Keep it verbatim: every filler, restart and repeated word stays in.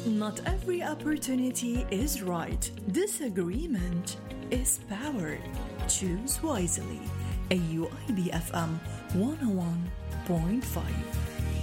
Not every opportunity is right. Disagreement is power. Choose wisely. A U I B F M one oh one point five.